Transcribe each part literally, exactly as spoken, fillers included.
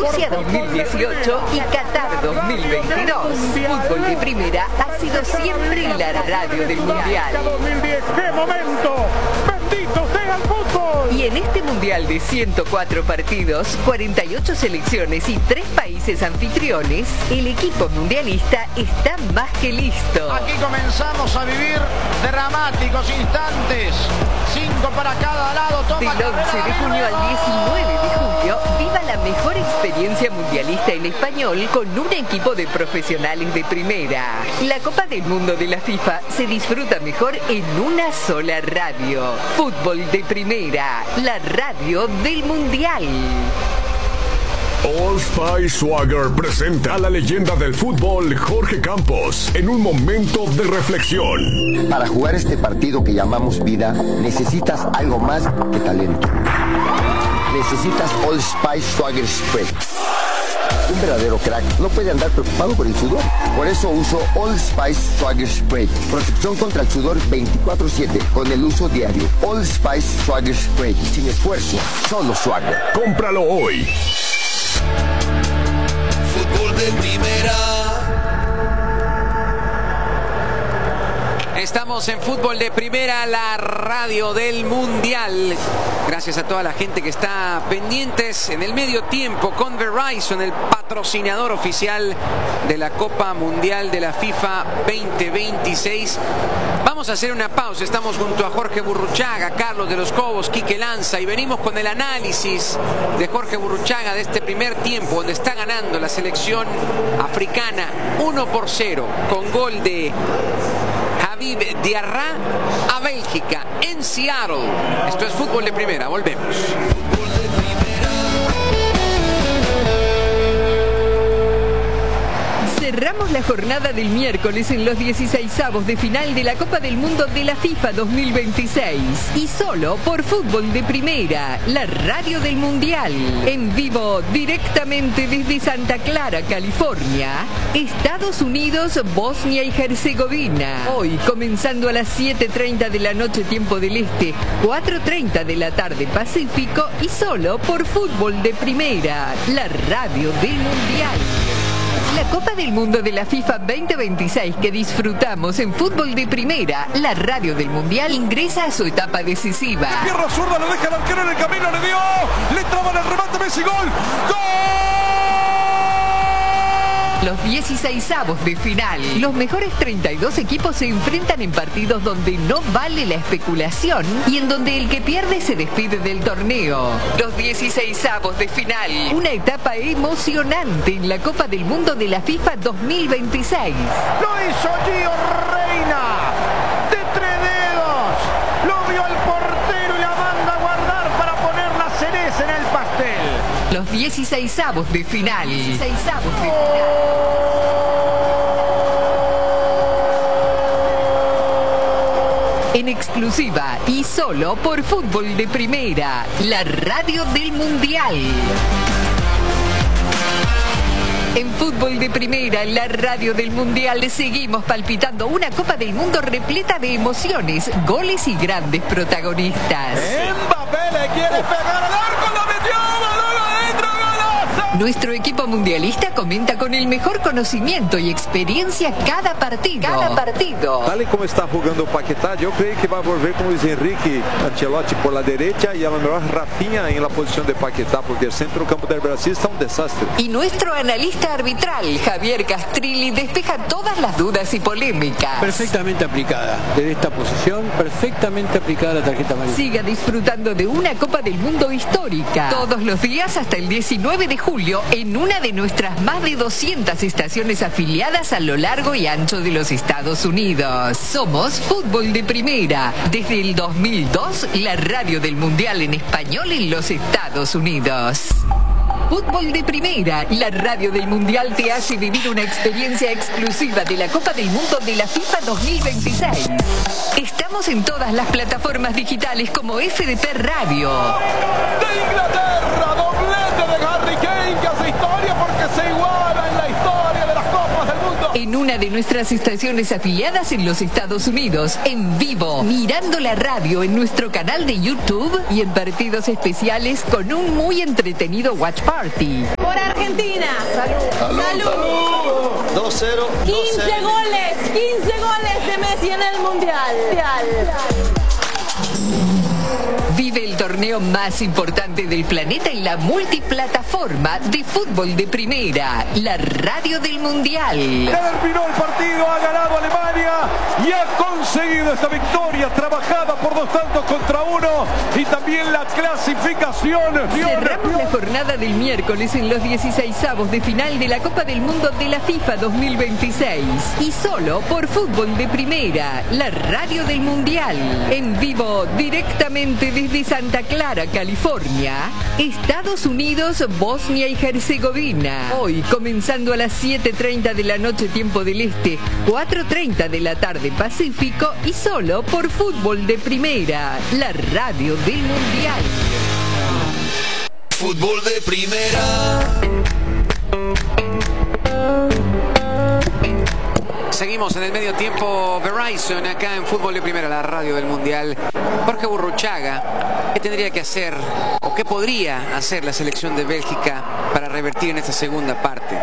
Rusia dos mil dieciocho y Qatar dos mil veintidós. Fútbol de Primera ha sido siempre la radio del Mundial. ¡Qué momento! ¡Bendito sea el fútbol! Y en este Mundial de ciento cuatro partidos, cuarenta y ocho selecciones y tres países anfitriones, el equipo mundialista está más que listo. Aquí comenzamos a vivir dramáticos instantes. Cinco para cada lado. Toma Del once de junio al diecinueve de julio, viva la mejor experiencia mundialista en español con un equipo de profesionales de primera. La Copa del Mundo de la FIFA se disfruta mejor en una sola radio. Fútbol de Primera, la radio del Mundial. Old Spice Swagger presenta a la leyenda del fútbol Jorge Campos en un momento de reflexión. Para jugar este partido que llamamos vida, necesitas algo más que talento. Necesitas Old Spice Swagger Spray. Un verdadero crack no puede andar preocupado por el sudor. Por eso uso Old Spice Swagger Spray. Protección contra el sudor veinticuatro siete con el uso diario. Old Spice Swagger Spray. Sin esfuerzo, solo Swagger. Cómpralo hoy. Fútbol de Primera. Estamos en Fútbol de Primera, la radio del Mundial. Gracias a toda la gente que está pendientes en el medio tiempo con Verizon, el patrocinador oficial de la Copa Mundial de la FIFA veinte veintiséis. Vamos a hacer una pausa. Estamos junto a Jorge Burruchaga, Carlos de los Cobos, Quique Lanza, y venimos con el análisis de Jorge Burruchaga de este primer tiempo, donde está ganando la selección africana uno por cero con gol de Habib Diarra a Bélgica en Seattle. Esto es Fútbol de Primera. Volvemos. Cerramos la jornada del miércoles en los dieciseisavos de final de la Copa del Mundo de la FIFA dos mil veintiséis. Y solo por Fútbol de Primera, la radio del Mundial. En vivo, directamente desde Santa Clara, California, Estados Unidos, Bosnia y Herzegovina. Hoy, comenzando a las siete treinta de la noche, tiempo del Este, cuatro treinta de la tarde, Pacífico, y solo por Fútbol de Primera, la radio del Mundial. La Copa del Mundo de la FIFA veinte veintiséis que disfrutamos en Fútbol de Primera, la radio del Mundial, ingresa a su etapa decisiva. De pierna zurda, lo deja el arquero en el camino, le dio, le traban el remate, Messi, gol, ¡gol! Los dieciseisavos de final. Los mejores treinta y dos equipos se enfrentan en partidos donde no vale la especulación y en donde el que pierde se despide del torneo. Los dieciseisavos de final. Una etapa emocionante en la Copa del Mundo de la FIFA dos mil veintiséis. Lo hizo Gio Reina. De tres dedos. Lo vio el portero y la manda a guardar para poner la cereza en el pastel. Los dieciseisavos de final. dieciseisavos de final. En exclusiva y solo por Fútbol de Primera, la radio del Mundial. En Fútbol de Primera, la radio del Mundial, seguimos palpitando una Copa del Mundo repleta de emociones, goles y grandes protagonistas. Mbappé le quiere pegar al arco, lo metió, balón adentro, golazo. Nuestro equipo mundialista comenta con el mejor conocimiento y experiencia cada partido. Cada partido. Tal y como está jugando Paquetá, yo creo que va a volver con Luis Enrique Ancelotti por la derecha y a lo mejor Rafinha en la posición de Paquetá, porque el centro del campo del Brasil está un desastre. Y nuestro analista arbitral, Javier Castrilli, despeja todas las dudas y polémicas. Perfectamente aplicada. Desde esta posición, perfectamente aplicada la tarjeta amarilla. Siga disfrutando de una Copa del Mundo histórica. Todos los días hasta el diecinueve de julio en una de nuestras más de doscientas estaciones afiliadas a lo largo y ancho de los Estados Unidos. Somos Fútbol de Primera. Desde el dos mil dos, la radio del Mundial en español en los Estados Unidos. Fútbol de Primera, la radio del Mundial te hace vivir una experiencia exclusiva de la Copa del Mundo de la FIFA dos mil veintiséis. Estamos en todas las plataformas digitales como F D P Radio. De Inglaterra, doblete de Harry Kane, que hace historia porque se iguala en la historia de las Copas del Mundo. En una de nuestras estaciones afiliadas en los Estados Unidos, en vivo, mirando la radio en nuestro canal de YouTube y en partidos especiales con un muy entretenido Watch Party. Por arriba. Argentina. Salud. Salud. dos cero. quince goles, quince goles de Messi en el Mundial. Vive el torneo más importante del planeta en la multiplataforma de fútbol de primera, la radio del Mundial. Terminó el partido, ha ganado Alemania y ha conseguido esta victoria trabajada por dos tantos contra uno y también la clasificación. Cerramos la jornada del miércoles en los dieciseisavos de final de la Copa del Mundo de la FIFA dos mil veintiséis y solo por fútbol de primera, la radio del Mundial. En vivo, directamente desde Santa Clara, California, Estados Unidos, Bosnia y Herzegovina. Hoy, comenzando a las siete treinta de la noche, tiempo del Este, cuatro treinta de la tarde, Pacífico, y solo por fútbol de primera, la radio del Mundial. Fútbol de primera. Seguimos en el medio tiempo Verizon acá en Fútbol de Primera, la radio del Mundial. Jorge Burruchaga, ¿qué tendría que hacer o qué podría hacer la selección de Bélgica para revertir en esta segunda parte?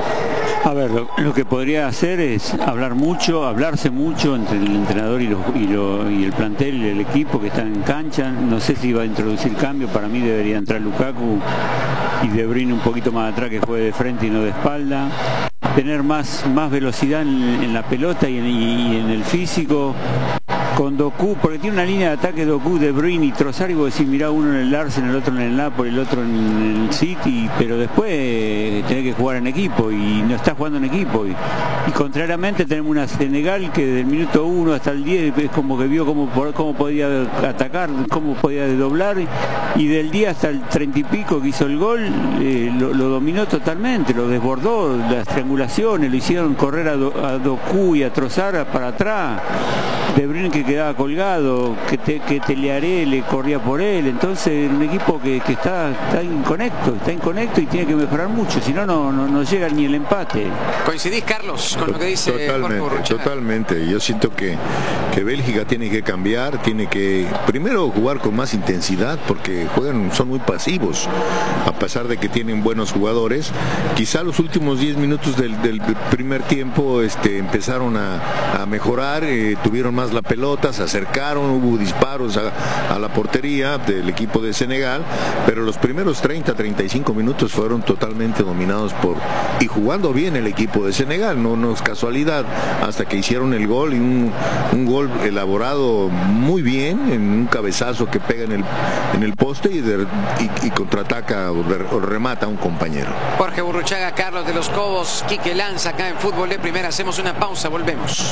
A ver, lo, lo que podría hacer es hablar mucho, hablarse mucho entre el entrenador y, los, y, lo, y el plantel y el equipo que están en cancha. No sé si va a introducir cambio, para mí debería entrar Lukaku y De Bruyne un poquito más atrás, que juegue de frente y no de espalda. Tener más, más velocidad en, en la pelota y en, y en el físico. Con Doku, porque tiene una línea de ataque Doku, De Bruyne y Trossard, y vos decís, mirá, uno en el Arsenal, el otro en el Napoli, el otro en el City, pero después eh, tenés que jugar en equipo y no está jugando en equipo. Y, y contrariamente tenemos una Senegal que desde el minuto uno hasta el diez es como que vio cómo, cómo podía atacar, cómo podía doblar, y del diez hasta el treinta y pico que hizo el gol, eh, lo, lo dominó totalmente, lo desbordó, las triangulaciones, lo hicieron correr a, Do, a Doku y a Trossard para atrás. De Bruyne que quedaba colgado, que, te, que Telearé le corría por él. Entonces un equipo que, que está, está inconecto, está inconecto y tiene que mejorar mucho, si no, no, no llega ni el empate. ¿Coincidís, Carlos, con lo que dice Totalmente, Jorge totalmente. Yo siento que, que Bélgica tiene que cambiar, tiene que primero jugar con más intensidad, porque juegan, son muy pasivos, a pesar de que tienen buenos jugadores. Quizá los últimos diez minutos del, del primer tiempo este, empezaron a, a mejorar, eh, tuvieron más la pelota, se acercaron, hubo disparos a, a la portería del equipo de Senegal, pero los primeros treinta a treinta y cinco minutos fueron totalmente dominados por, y jugando bien el equipo de Senegal, no, no es casualidad, hasta que hicieron el gol, y un, un gol elaborado muy bien, en un cabezazo que pega en el, en el poste y, de, y, y contraataca o, de, o remata a un compañero. Jorge Burruchaga, Carlos de los Cobos, Quique Lanza acá en Fútbol de Primera. Hacemos una pausa, volvemos.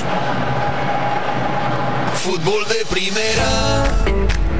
Fútbol de primera.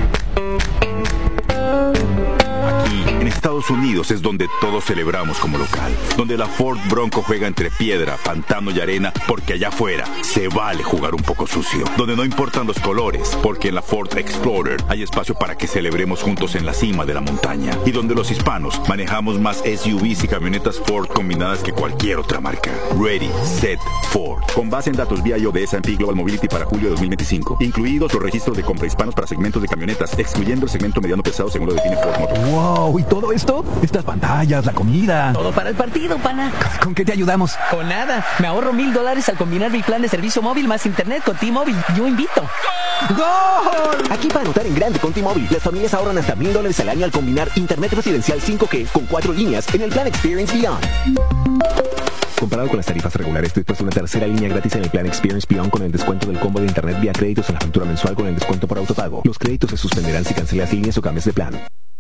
Aquí, en Estados Unidos, es donde todos celebramos como local. Donde la Ford Bronco juega entre piedra, pantano y arena, porque allá afuera se vale jugar un poco sucio. Donde no importan los colores, porque en la Ford Explorer hay espacio para que celebremos juntos en la cima de la montaña. Y donde los hispanos manejamos más S U Vs y camionetas Ford combinadas que cualquier otra marca. Ready, Set, Ford. Con base en datos vía I O de S and P Global Mobility para julio de dos mil veinticinco. Incluidos los registros de compra hispanos para segmentos de camionetas, excluyendo el segmento mediano pesado según lo define Ford Motor. ¡Wow! ¿Y todo esto? Estas pantallas, la comida. Todo para el partido, pana. ¿Con qué te ayudamos? Con nada. Me ahorro mil dólares al combinar mi plan de servicio móvil más internet con T-Mobile. Yo invito. ¡Gol! Aquí para anotar en grande con T-Mobile, las familias ahorran hasta mil dólares al año al combinar internet residencial cinco G con cuatro líneas en el plan Experience Beyond. Comparado con las tarifas regulares, después de una tercera línea gratis en el plan Experience Beyond con el descuento del combo de internet vía créditos en la factura mensual con el descuento por autopago. Los créditos se suspenderán si cancelas líneas o cambias de plan.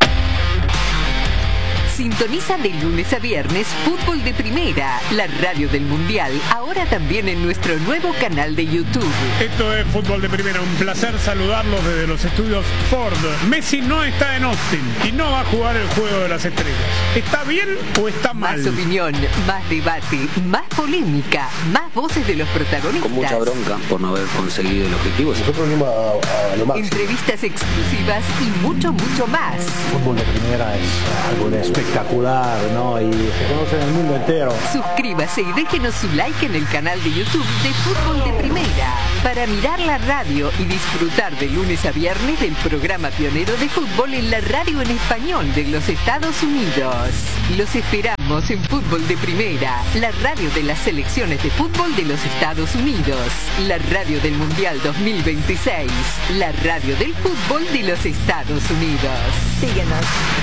Sintoniza de lunes a viernes Fútbol de Primera, la radio del Mundial, ahora también en nuestro nuevo canal de YouTube. Esto es Fútbol de Primera, un placer saludarlos desde los estudios Ford. Messi no está en Austin y no va a jugar el Juego de las Estrellas. ¿Está bien o está mal? Más opinión, más debate, más polémica, más voces de los protagonistas. Con mucha bronca por no haber conseguido el objetivo. Nosotros venimos a, a lo máximo. Entrevistas exclusivas y mucho, mucho más. Fútbol de Primera es algo de espectacular. espectacular, ¿no? Y se conoce en el mundo entero. Suscríbase y déjenos su like en el canal de YouTube de Fútbol de Primera para mirar la radio y disfrutar de lunes a viernes del programa pionero de fútbol en la radio en español de los Estados Unidos. Los esperamos en Fútbol de Primera, la radio de las selecciones de fútbol de los Estados Unidos, la radio del Mundial dos mil veintiséis, la radio del fútbol de los Estados Unidos. Síguenos.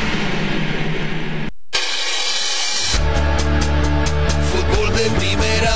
Fútbol de Primera.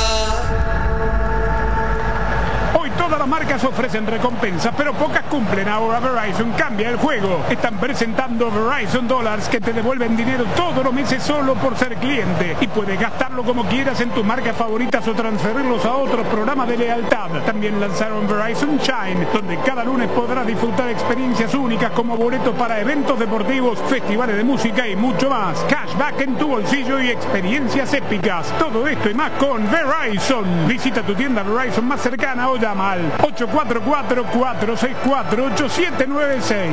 Todas las marcas ofrecen recompensas, pero pocas cumplen. Ahora Verizon cambia el juego. Están presentando Verizon Dollars que te devuelven dinero todos los meses solo por ser cliente. Y puedes gastarlo como quieras en tus marcas favoritas o transferirlos a otros programas de lealtad. También lanzaron Verizon Shine, donde cada lunes podrás disfrutar experiencias únicas como boletos para eventos deportivos, festivales de música y mucho más. Cashback en tu bolsillo y experiencias épicas. Todo esto y más con Verizon. Visita tu tienda Verizon más cercana o llama al ocho cuatro cuatro, cuatro seis cuatro, ocho siete nueve seis.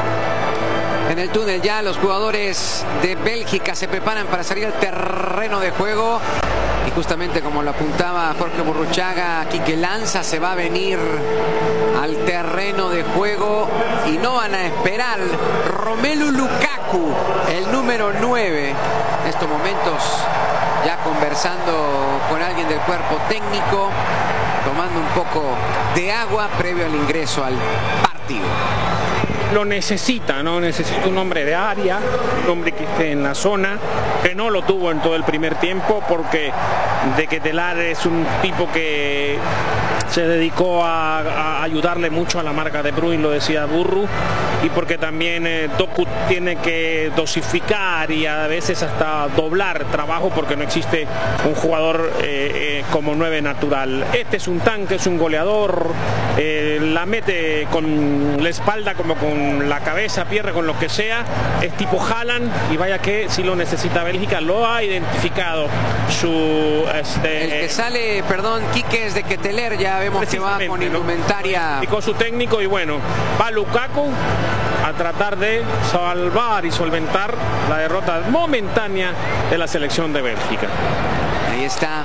En el túnel ya los jugadores de Bélgica se preparan para salir al terreno de juego. Y justamente como lo apuntaba Jorge Burruchaga, Quique Lanza se va a venir al terreno de juego y no van a esperar. Romelu Lukaku, el número nueve, en estos momentos ya conversando con alguien del cuerpo técnico, tomando un poco de agua previo al ingreso al partido. Lo necesita, ¿no? Necesita un hombre de área, un hombre que esté en la zona, que no lo tuvo en todo el primer tiempo, porque De Ketelaere es un tipo que se dedicó a, a ayudarle mucho a la marca de Bruyne, lo decía Burru, y porque también eh, Doku tiene que dosificar y a veces hasta doblar trabajo, porque no existe un jugador eh, eh, como nueve natural. Este es un tanque, es un goleador, eh, la mete con la espalda como con la cabeza, pierde con lo que sea, es tipo Haaland, y vaya que si lo necesita Bélgica, lo ha identificado su... Este, el que sale, perdón, Quique, es de Ketelaere, ya vemos que va con indumentaria. Y con su técnico, y bueno, va Lukaku a tratar de salvar y solventar la derrota momentánea de la selección de Bélgica. Ahí está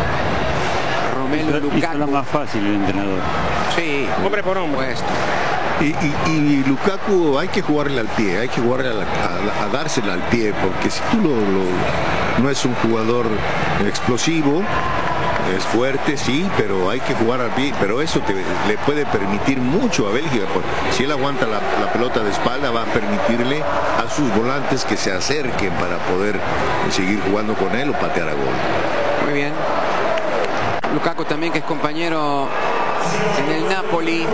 Romelu Lukaku. Hizo la más fácil el entrenador. Sí, hombre por hombre. Pues. Y, y, y Lukaku hay que jugarle al pie, hay que jugarle a, la, a, a dársela al pie, porque si tú lo, lo, no es un jugador explosivo, es fuerte, sí, pero hay que jugar al pie, pero eso te, le puede permitir mucho a Bélgica, porque si él aguanta la, la pelota de espalda, va a permitirle a sus volantes que se acerquen para poder seguir jugando con él o patear a gol. Muy bien. Lukaku también, que es compañero en el Napoli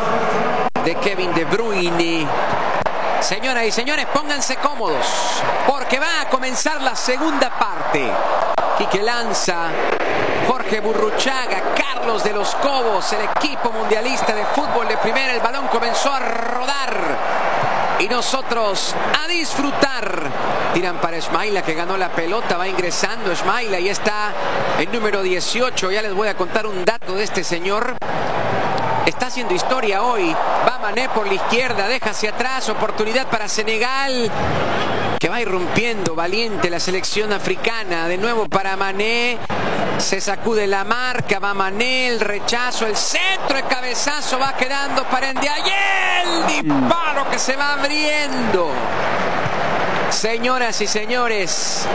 de Kevin De Bruyne. Señoras y señores, pónganse cómodos, porque va a comenzar la segunda parte. Quique Lanza, Jorge Burruchaga, Carlos de los Cobos, el equipo mundialista de fútbol de primera. El balón comenzó a rodar y nosotros a disfrutar. Tiran para Smaila, que ganó la pelota, va ingresando Smaila y está el número dieciocho. Ya les voy a contar un dato de este señor. Está haciendo historia hoy. Va Mané por la izquierda, deja hacia atrás, oportunidad para Senegal, que va irrumpiendo valiente la selección africana. De nuevo para Mané, se sacude la marca, va Mané, el rechazo, el centro, el cabezazo, va quedando para Ndiaye, el disparo que se va abriendo. Señoras y señores,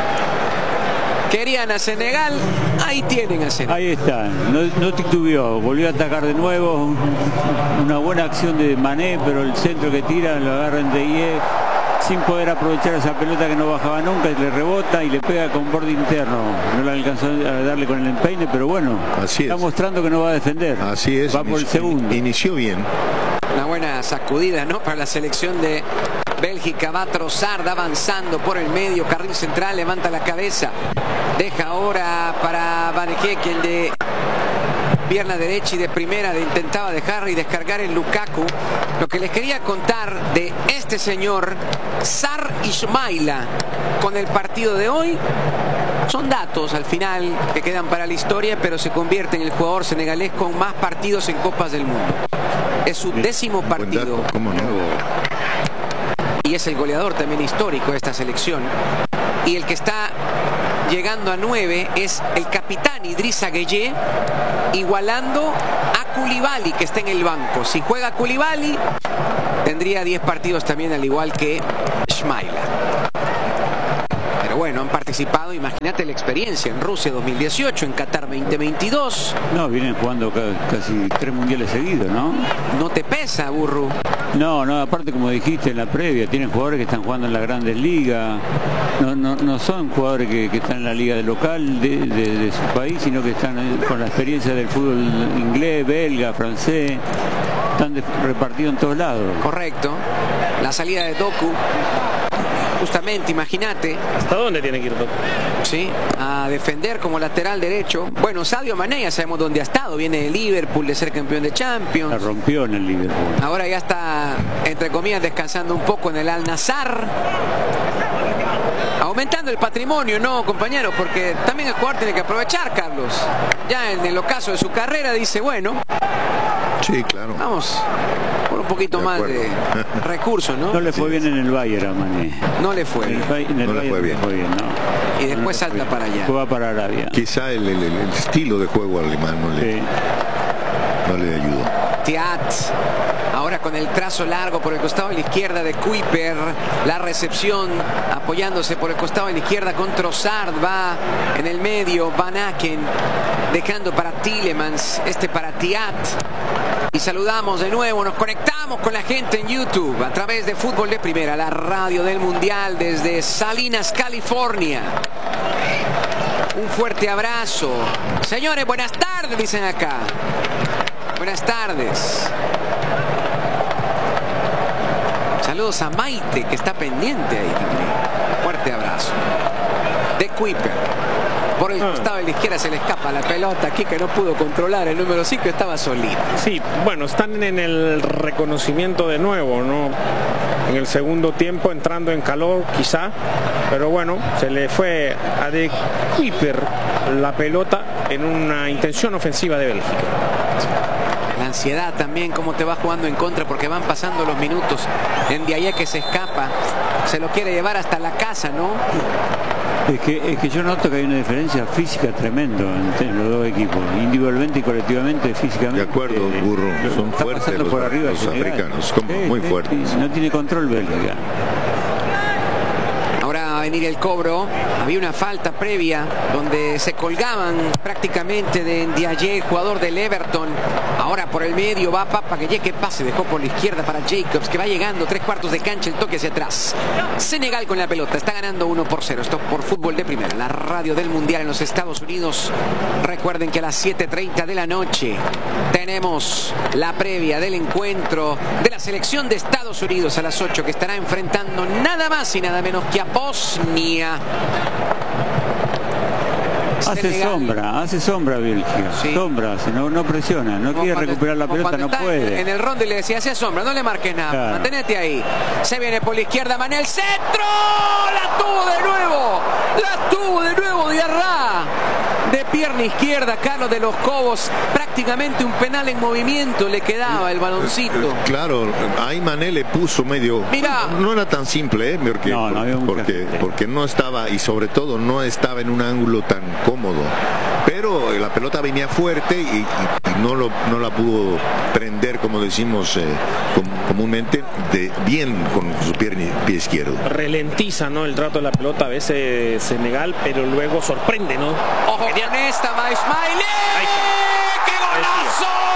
querían a Senegal, ahí tienen a Senegal. Ahí está, no, no titubeó, volvió a atacar de nuevo, una buena acción de Mané, pero el centro que tira lo agarra Ndiaye sin poder aprovechar esa pelota que no bajaba nunca, y le rebota y le pega con borde interno. No le alcanzó a darle con el empeine, pero bueno, así está es. mostrando que no va a defender. Así es, va por el segundo. Inició bien. Una buena sacudida, ¿no?, para la selección de Bélgica. Va a Trossard avanzando por el medio, carril central, levanta la cabeza, deja ahora para Van Dijk, el de pierna derecha y de primera, de intentaba dejar y descargar en Lukaku. Lo que les quería contar de este señor Sarr Ismaila con el partido de hoy son datos al final que quedan para la historia, pero se convierte en el jugador senegalés con más partidos en Copas del Mundo. Es su décimo partido. Dato, ¿cómo no? Y es el goleador también histórico de esta selección. y el que está llegando a nueve es el capitán Idrissa Gueye, igualando a Koulibaly, que está en el banco. Si juega Koulibaly, tendría diez partidos también, al igual que Shmaila. Pero bueno, han participado, imagínate la experiencia, en Rusia dos mil dieciocho, en Qatar veinte veintidós. No, vienen jugando casi tres mundiales seguidos, ¿no? ¿No te pesa, Burru? No, no, aparte como dijiste en la previa, tienen jugadores que están jugando en las grandes ligas. No, no, no son jugadores que, que están en la liga de local de, de, de su país, sino que están con la experiencia del fútbol inglés, belga, francés. Están de, repartidos en todos lados. Correcto. La salida de Doku. Justamente, imagínate. ¿Hasta dónde tiene que ir Doku? Sí, a defender como lateral derecho. Bueno, Sadio Mané ya sabemos dónde ha estado. Viene de Liverpool, de ser campeón de Champions. La rompió en el Liverpool. Ahora ya está, entre comillas, descansando un poco en el Al-Nassr. Aumentando el patrimonio, ¿no, compañeros? Porque también el jugador tiene que aprovechar, Carlos. Ya en el ocaso de su carrera dice, bueno... Sí, claro. Vamos por un poquito de más de recursos, ¿no? No le fue sí. bien en el Bayern a Mané. No le fue. En el, en el no le fue bien. fue bien no. Y después no salta para allá. Juega para Arabia. Quizá el, el, el estilo de juego alemán no le, sí. no le ayudó. Thiat. Ahora con el trazo largo por el costado de la izquierda de Kuiper. La recepción apoyándose por el costado de la izquierda con Trossard. Va en el medio Van Aken. Dejando para Tielemans. Este para Thiat. Y saludamos de nuevo, nos conectamos con la gente en YouTube a través de Fútbol de Primera, la radio del Mundial desde Salinas, California. Un fuerte abrazo. Señores, buenas tardes, dicen acá. Buenas tardes. Saludos a Maite, que está pendiente ahí también. Fuerte abrazo. De Kuiper. Por el costado de la izquierda se le escapa la pelota aquí, que no pudo controlar. El número cinco estaba solito. Sí, bueno, están en el reconocimiento de nuevo, ¿no? En el segundo tiempo entrando en calor quizá, pero bueno, se le fue a De Kuiper la pelota en una intención ofensiva de Bélgica. La ansiedad también, cómo te va jugando en contra, porque van pasando los minutos. En Ndiaye, que se escapa, se lo quiere llevar hasta la casa, ¿no? Es que, es que yo noto que hay una diferencia física tremenda entre los dos equipos, individualmente y colectivamente, físicamente. De acuerdo, Burro, eh, son fuertes los, por arriba los africanos, como sí, muy sí, fuertes. Sí, no tiene control Bélgica. Ahora va a venir el cobro. Había una falta previa donde se colgaban prácticamente de Ndiaye, jugador del Everton. Ahora por el medio va Papa Gueye, que pase, dejó por la izquierda para Jacobs, que va llegando tres cuartos de cancha, el toque hacia atrás. Senegal con la pelota, está ganando uno por cero. Esto por Fútbol de Primera, la radio del Mundial en los Estados Unidos. Recuerden que a las siete treinta de la noche tenemos la previa del encuentro de la selección de Estados Unidos a las ocho, que estará enfrentando nada más y nada menos que a Bosnia. Hace Senegal. sombra, hace sombra Bélgica, sí. sombra, hace, no, no presiona, no como quiere cuando, recuperar la pelota, no puede. En el ronde le decía, hace sombra, no le marques nada, claro. Mantenete ahí. Se viene por la izquierda Mané, el centro, la tuvo de nuevo, la tuvo de nuevo Diarra. De pierna izquierda, Carlos de los Cobos, prácticamente un penal en movimiento, le quedaba el baloncito. Claro, ahí Mané le puso medio... Mira. No era tan simple, ¿eh? Porque, no, no porque, porque no estaba, y sobre todo no estaba en un ángulo tan cómodo. Pero la pelota venía fuerte y, y, y no, lo, no la pudo prender, como decimos eh, com, comúnmente, de, bien con su pie, pie izquierdo. Ralentiza, ¿no?, el trato de la pelota a veces Senegal, pero luego sorprende, ¿no? Ojo con esta, Ismailé. ¡Qué golazo!